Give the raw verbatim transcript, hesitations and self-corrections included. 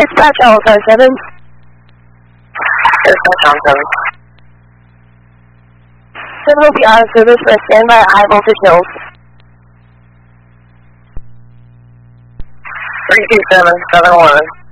Dispatch Alpha seven. Dispatch on seven. seven will be out of service for a standby at High Voltage Hills. three two seven, seven eleven.